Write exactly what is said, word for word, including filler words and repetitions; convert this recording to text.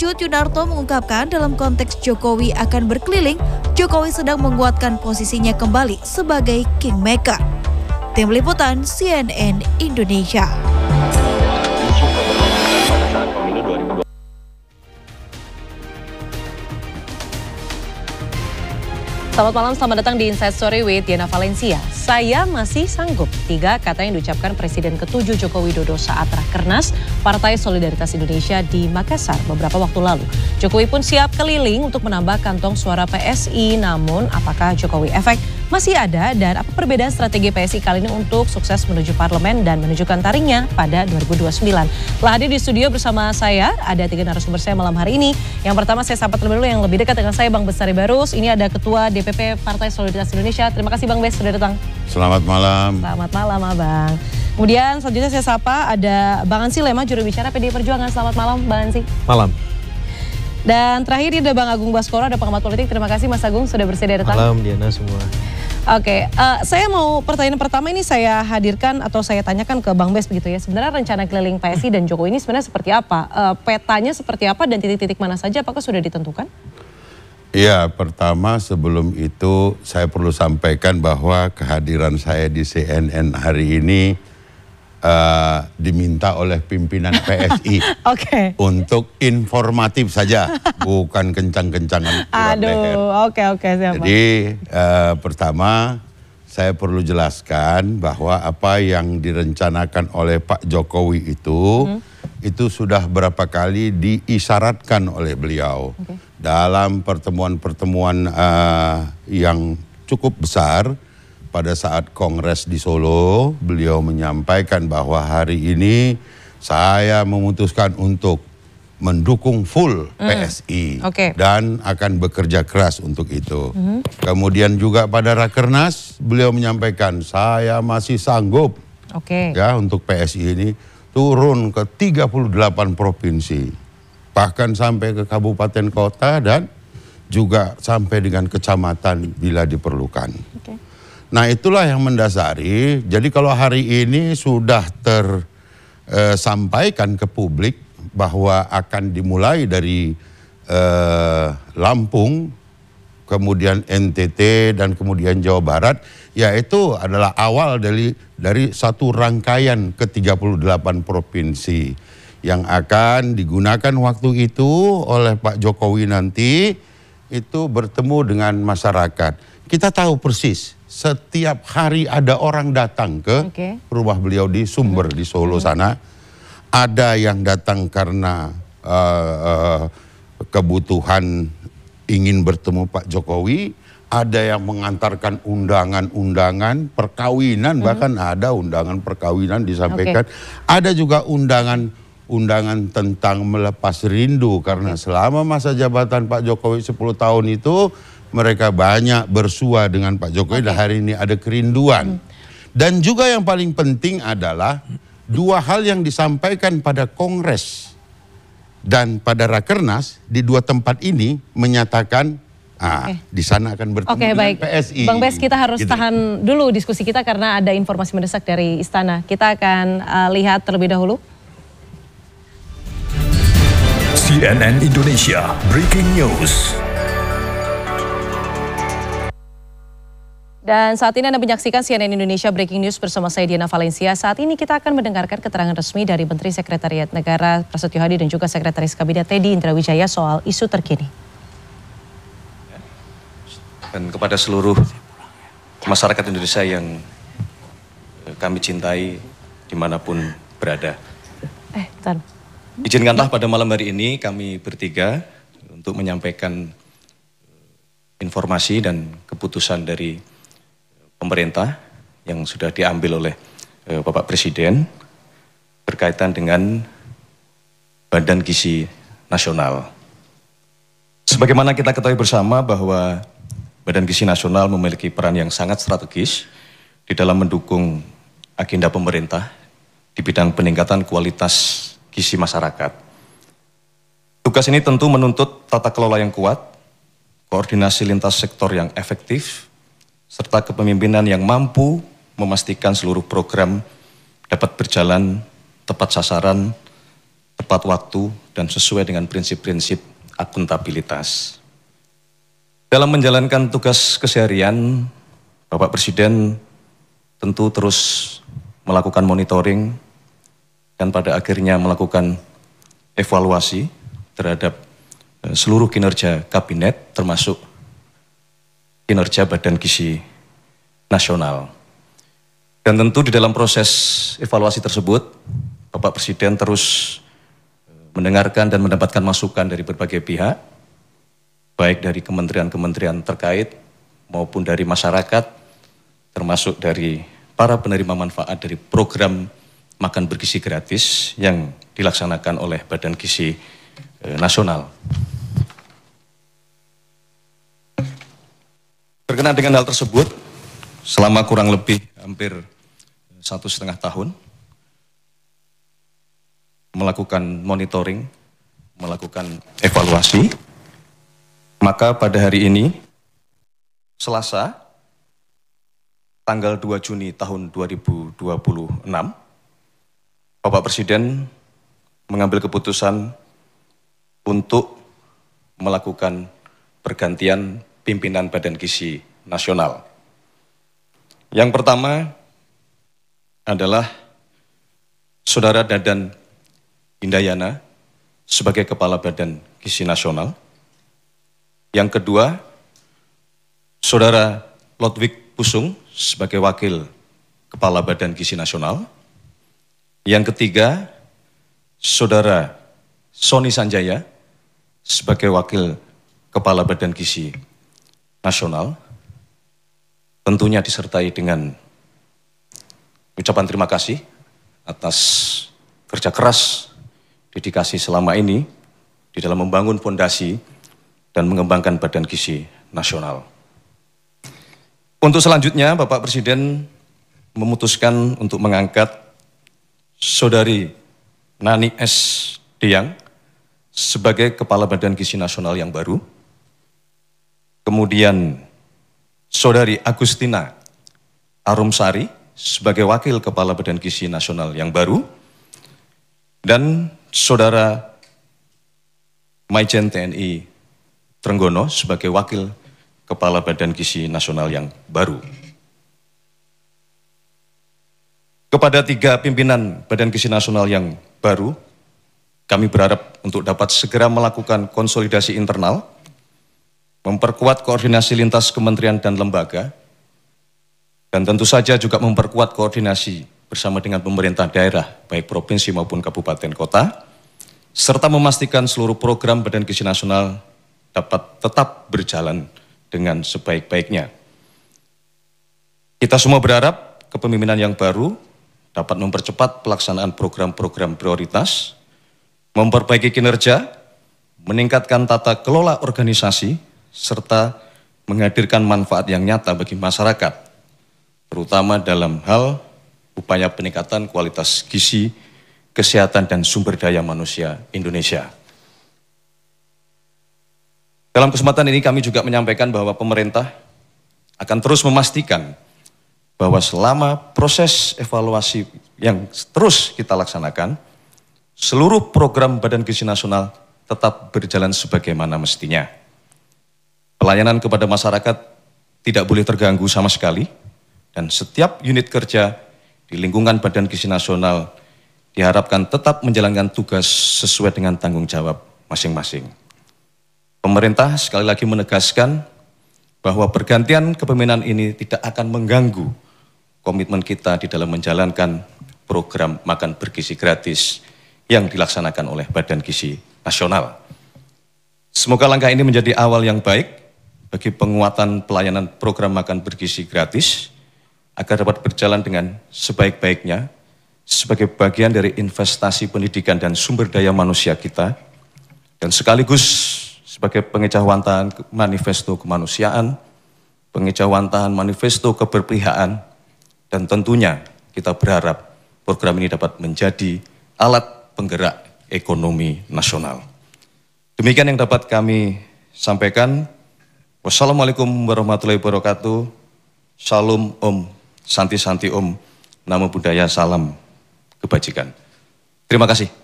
lanjut, Yunarto mengungkapkan dalam konteks Jokowi akan berkeliling, Jokowi sedang menguatkan posisinya kembali sebagai kingmaker. Tim Liputan C N N Indonesia. Selamat malam, selamat datang di Inside Story with Diana Valencia. Saya masih sanggup. Tiga kata yang diucapkan Presiden ketujuh Joko Widodo saat Rakernas Partai Solidaritas Indonesia di Makassar beberapa waktu lalu. Jokowi pun siap keliling untuk menambah kantong suara P S I. Namun apakah Jokowi efek masih ada dan apa perbedaan strategi P S I kali ini untuk sukses menuju parlemen dan menunjukkan taringnya pada dua ribu dua puluh sembilan? Telah hadir di studio bersama saya, ada tiga narasumber saya malam hari ini. Yang pertama saya sapa terlebih dahulu yang lebih dekat dengan saya, Bang Bestari Barus. Ini ada Ketua D P P Partai Solidaritas Indonesia. Terima kasih Bang Bes sudah datang. Selamat malam. Selamat malam Abang. Kemudian selanjutnya saya sapa ada Bang Ansi Lema, juru bicara P D I Perjuangan. Selamat malam Bang Ansi. Malam. Dan terakhir ada Bang Agung Baskoro, ada pengamat politik. Terima kasih Mas Agung sudah bersedia datang. Malam Diana semua. Oke, uh, saya mau pertanyaan pertama ini saya hadirkan atau saya tanyakan ke Bang Bes begitu ya. Sebenarnya rencana keliling P S I dan Jokowi ini sebenarnya seperti apa? Uh, petanya seperti apa dan titik-titik mana saja? Apakah sudah ditentukan? Iya, pertama sebelum itu saya perlu sampaikan bahwa kehadiran saya di C N N hari ini uh, diminta oleh pimpinan P S I okay. untuk informatif saja, bukan kencang-kencangan. Aduh, oke oke siapa. Jadi uh, pertama saya perlu jelaskan bahwa apa yang direncanakan oleh Pak Jokowi itu hmm. itu sudah berapa kali diisyaratkan oleh beliau. Okay. Dalam pertemuan-pertemuan uh, yang cukup besar pada saat Kongres di Solo, beliau menyampaikan bahwa hari ini saya memutuskan untuk mendukung full mm. P S I okay. dan akan bekerja keras untuk itu. Mm. Kemudian juga pada Rakernas beliau menyampaikan saya masih sanggup okay. ya untuk P S I ini turun ke tiga puluh delapan provinsi. Bahkan sampai ke kabupaten kota dan juga sampai dengan kecamatan bila diperlukan. Okay. Nah itulah yang mendasari, jadi kalau hari ini sudah tersampaikan eh, ke publik bahwa akan dimulai dari eh, Lampung, kemudian N T T dan kemudian Jawa Barat, yaitu adalah awal dari, dari satu rangkaian ke tiga puluh delapan provinsi. Yang akan digunakan waktu itu oleh Pak Jokowi nanti itu bertemu dengan masyarakat. Kita tahu persis setiap hari ada orang datang ke okay. rumah beliau di Sumber di Solo sana. Ada yang datang karena uh, uh, kebutuhan ingin bertemu Pak Jokowi. Ada yang mengantarkan undangan-undangan perkawinan, mm-hmm. bahkan ada undangan perkawinan disampaikan. Okay. Ada juga undangan undangan tentang melepas rindu karena selama masa jabatan Pak Jokowi sepuluh tahun itu mereka banyak bersua dengan Pak Jokowi okay. dan hari ini ada kerinduan. Hmm. Dan juga yang paling penting adalah dua hal yang disampaikan pada Kongres dan pada Rakernas di dua tempat ini menyatakan ah, okay. di sana akan bertemu okay, dengan baik. P S I. Bang Bes, kita harus gitu. tahan dulu diskusi kita karena ada informasi mendesak dari Istana. Kita akan uh, lihat terlebih dahulu. C N N Indonesia Breaking News. Dan saat ini Anda menyaksikan C N N Indonesia Breaking News bersama saya Diana Valencia. Saat ini kita akan mendengarkan keterangan resmi dari Menteri Sekretariat Negara Prasetyo Hadi dan juga Sekretaris Kabinet Teddy Indrawijaya soal isu terkini. Dan kepada seluruh masyarakat Indonesia yang kami cintai dimanapun berada. Eh, bentar. Izinkanlah pada malam hari ini kami bertiga untuk menyampaikan informasi dan keputusan dari pemerintah yang sudah diambil oleh Bapak Presiden berkaitan dengan Badan Gizi Nasional. Sebagaimana kita ketahui bersama bahwa Badan Gizi Nasional memiliki peran yang sangat strategis di dalam mendukung agenda pemerintah di bidang peningkatan kualitas gizi masyarakat. Tugas ini tentu menuntut tata kelola yang kuat, koordinasi lintas sektor yang efektif, serta kepemimpinan yang mampu memastikan seluruh program dapat berjalan tepat sasaran, tepat waktu, dan sesuai dengan prinsip-prinsip akuntabilitas. Dalam menjalankan tugas keseharian, Bapak Presiden tentu terus melakukan monitoring dan pada akhirnya melakukan evaluasi terhadap seluruh kinerja kabinet termasuk kinerja Badan Gizi Nasional. Dan tentu di dalam proses evaluasi tersebut, Bapak Presiden terus mendengarkan dan mendapatkan masukan dari berbagai pihak, baik dari kementerian-kementerian terkait maupun dari masyarakat, termasuk dari para penerima manfaat dari program makan bergizi gratis yang dilaksanakan oleh Badan Gizi Nasional. Berkenaan dengan hal tersebut, selama kurang lebih hampir satu setengah tahun, melakukan monitoring, melakukan evaluasi, maka pada hari ini, Selasa, tanggal dua Juni tahun dua ribu dua puluh enam, Bapak Presiden mengambil keputusan untuk melakukan pergantian pimpinan Badan Gizi Nasional. Yang pertama adalah Saudara Dadan Hindayana sebagai Kepala Badan Gizi Nasional. Yang kedua, Saudara Lodwig Pusung sebagai Wakil Kepala Badan Gizi Nasional. Yang ketiga, Saudara Sony Sanjaya sebagai Wakil Kepala Badan Gizi Nasional. Tentunya disertai dengan ucapan terima kasih atas kerja keras, dedikasi selama ini di dalam membangun fondasi dan mengembangkan Badan Gizi Nasional. Untuk selanjutnya, Bapak Presiden memutuskan untuk mengangkat Saudari Nani S. Deyang sebagai Kepala Badan Gizi Nasional yang baru. Kemudian Saudari Agustina Arumsari sebagai Wakil Kepala Badan Gizi Nasional yang baru. Dan Saudara Maijen T N I Trenggono sebagai Wakil Kepala Badan Gizi Nasional yang baru. Kepada tiga pimpinan Badan Gizi Nasional yang baru, kami berharap untuk dapat segera melakukan konsolidasi internal, memperkuat koordinasi lintas kementerian dan lembaga, dan tentu saja juga memperkuat koordinasi bersama dengan pemerintah daerah, baik provinsi maupun kabupaten kota, serta memastikan seluruh program Badan Gizi Nasional dapat tetap berjalan dengan sebaik-baiknya. Kita semua berharap kepemimpinan yang baru dapat mempercepat pelaksanaan program-program prioritas, memperbaiki kinerja, meningkatkan tata kelola organisasi, serta menghadirkan manfaat yang nyata bagi masyarakat, terutama dalam hal upaya peningkatan kualitas gizi, kesehatan, dan sumber daya manusia Indonesia. Dalam kesempatan ini kami juga menyampaikan bahwa pemerintah akan terus memastikan bahwa selama proses evaluasi yang terus kita laksanakan, seluruh program Badan Gizi Nasional tetap berjalan sebagaimana mestinya. Pelayanan kepada masyarakat tidak boleh terganggu sama sekali, dan setiap unit kerja di lingkungan Badan Gizi Nasional diharapkan tetap menjalankan tugas sesuai dengan tanggung jawab masing-masing. Pemerintah sekali lagi menegaskan bahwa pergantian kepemimpinan ini tidak akan mengganggu komitmen kita di dalam menjalankan program makan bergizi gratis yang dilaksanakan oleh Badan Gizi Nasional. Semoga langkah ini menjadi awal yang baik bagi penguatan pelayanan program makan bergizi gratis agar dapat berjalan dengan sebaik-baiknya sebagai bagian dari investasi pendidikan dan sumber daya manusia kita, dan sekaligus sebagai pengejawantahan manifesto kemanusiaan, pengejawantahan manifesto keberpihakan, dan tentunya kita berharap program ini dapat menjadi alat penggerak ekonomi nasional. Demikian yang dapat kami sampaikan. Wassalamualaikum warahmatullahi wabarakatuh. Shalom Om, Santi Santi Om, Namo Buddhaya, salam kebajikan. Terima kasih.